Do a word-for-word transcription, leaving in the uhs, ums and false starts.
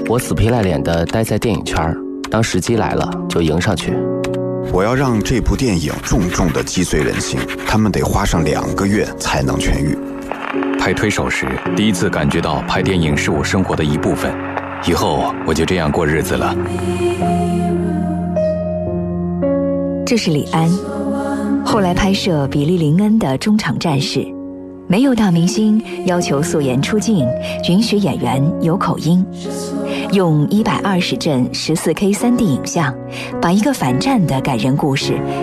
我死皮赖脸地待在电影圈，当时机来了就迎上去。 我要让这部电影重重地击碎人心，他们得花上两个月才能痊愈。 拍推手时，第一次感觉到拍电影是我生活的一部分，以后我就这样过日子了。 这是李安，后来拍摄比利·林恩的《中场战士》，没有大明星要求素颜出镜，允许演员有口音，用一百二十帧 十四 K 三 D 影像，把一个反战的感人故事